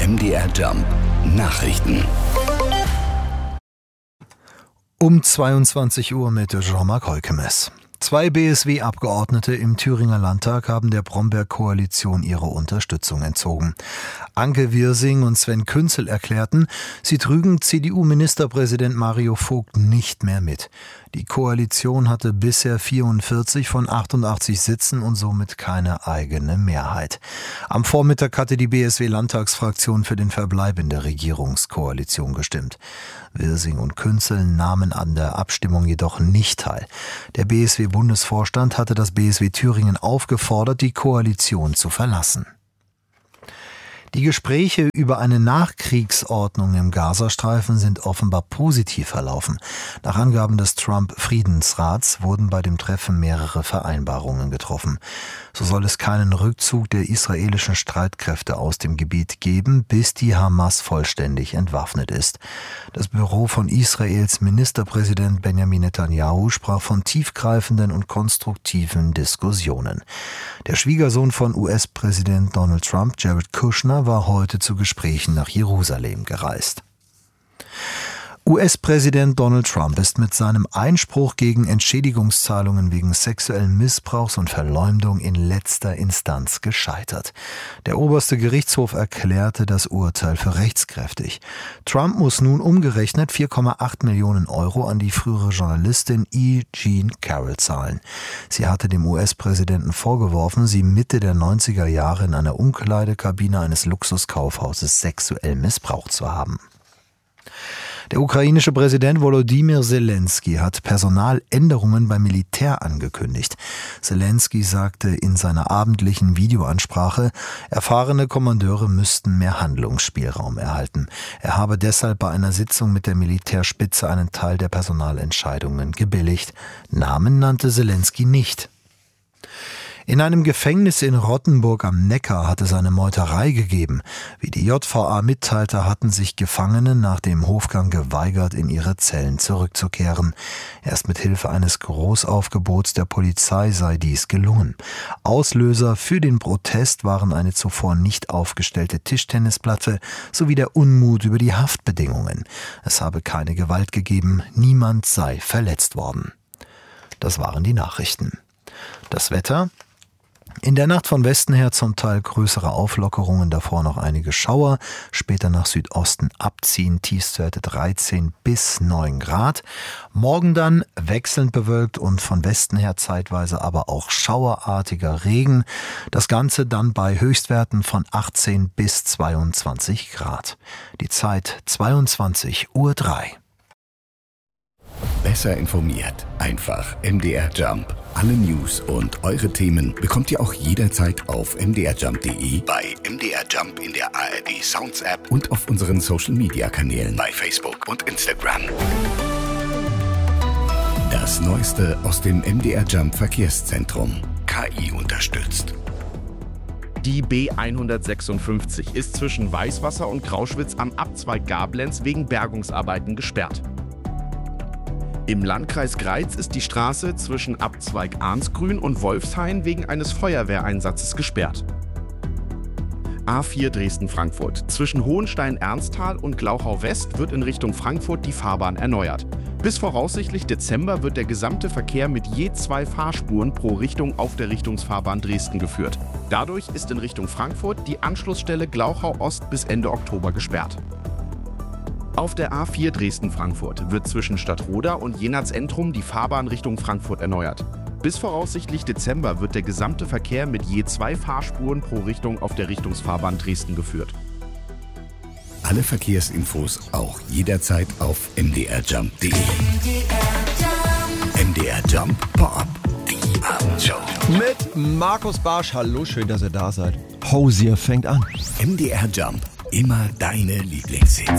MDR Jump Nachrichten. Um 22 Uhr mit Jean-Marc Heukemes. 2 BSW-Abgeordnete im Thüringer Landtag haben der Bromberg-Koalition ihre Unterstützung entzogen. Anke Wirsing und Sven Künzel erklärten, sie trügen CDU-Ministerpräsident Mario Vogt nicht mehr mit. Die Koalition hatte bisher 44 von 88 Sitzen und somit keine eigene Mehrheit. Am Vormittag hatte die BSW-Landtagsfraktion für den Verbleib in der Regierungskoalition gestimmt. Wirsing und Künzel nahmen an der Abstimmung jedoch nicht teil. Der BSW-Bundesvorstand hatte das BSW Thüringen aufgefordert, die Koalition zu verlassen. Die Gespräche über eine Nachkriegsordnung im Gazastreifen sind offenbar positiv verlaufen. Nach Angaben des Trump-Friedensrats wurden bei dem Treffen mehrere Vereinbarungen getroffen. So soll es keinen Rückzug der israelischen Streitkräfte aus dem Gebiet geben, bis die Hamas vollständig entwaffnet ist. Das Büro von Israels Ministerpräsident Benjamin Netanyahu sprach von tiefgreifenden und konstruktiven Diskussionen. Der Schwiegersohn von US-Präsident Donald Trump, Jared Kushner, war heute zu Gesprächen nach Jerusalem gereist. US-Präsident Donald Trump ist mit seinem Einspruch gegen Entschädigungszahlungen wegen sexuellen Missbrauchs und Verleumdung in letzter Instanz gescheitert. Der oberste Gerichtshof erklärte das Urteil für rechtskräftig. Trump muss nun umgerechnet 4,8 Millionen Euro an die frühere Journalistin E. Jean Carroll zahlen. Sie hatte dem US-Präsidenten vorgeworfen, sie Mitte der 90er Jahre in einer Umkleidekabine eines Luxuskaufhauses sexuell missbraucht zu haben. Der ukrainische Präsident Volodymyr Zelensky hat Personaländerungen beim Militär angekündigt. Zelensky sagte in seiner abendlichen Videoansprache, erfahrene Kommandeure müssten mehr Handlungsspielraum erhalten. Er habe deshalb bei einer Sitzung mit der Militärspitze einen Teil der Personalentscheidungen gebilligt. Namen nannte Zelensky nicht. In einem Gefängnis in Rottenburg am Neckar hat es eine Meuterei gegeben. Wie die JVA mitteilte, hatten sich Gefangene nach dem Hofgang geweigert, in ihre Zellen zurückzukehren. Erst mit Hilfe eines Großaufgebots der Polizei sei dies gelungen. Auslöser für den Protest waren eine zuvor nicht aufgestellte Tischtennisplatte sowie der Unmut über die Haftbedingungen. Es habe keine Gewalt gegeben, niemand sei verletzt worden. Das waren die Nachrichten. Das Wetter: in der Nacht von Westen her zum Teil größere Auflockerungen, davor noch einige Schauer, später nach Südosten abziehen, Tiefstwerte 13 bis 9 Grad. Morgen dann wechselnd bewölkt und von Westen her zeitweise aber auch schauerartiger Regen. Das Ganze dann bei Höchstwerten von 18 bis 22 Grad. Die Zeit 22:03 Uhr. Besser informiert. Einfach MDR Jump. Alle News und eure Themen bekommt ihr auch jederzeit auf mdrjump.de, bei MDR Jump in der ARD Sounds App und auf unseren Social Media Kanälen bei Facebook und Instagram. Das Neueste aus dem MDR Jump Verkehrszentrum. KI unterstützt. Die B156 ist zwischen Weißwasser und Grauschwitz am Abzweig Gablenz wegen Bergungsarbeiten gesperrt. Im Landkreis Greiz ist die Straße zwischen Abzweig Arnsgrün und Wolfshain wegen eines Feuerwehreinsatzes gesperrt. A4 Dresden-Frankfurt. Zwischen Hohenstein-Ernsthal und Glauchau-West wird in Richtung Frankfurt die Fahrbahn erneuert. Bis voraussichtlich Dezember wird der gesamte Verkehr mit je 2 Fahrspuren pro Richtung auf der Richtungsfahrbahn Dresden geführt. Dadurch ist in Richtung Frankfurt die Anschlussstelle Glauchau-Ost bis Ende Oktober gesperrt. Auf der A4 Dresden-Frankfurt wird zwischen Stadtroda und Jenatz-Entrum die Fahrbahn Richtung Frankfurt erneuert. Bis voraussichtlich Dezember wird der gesamte Verkehr mit je 2 Fahrspuren pro Richtung auf der Richtungsfahrbahn Dresden geführt. Alle Verkehrsinfos auch jederzeit auf mdrjump.de. MDR Jump Pop, die Abendshow. Mit Markus Barsch. Hallo, schön, dass ihr da seid. Hosier fängt an. MDR Jump, immer deine Lieblingshits.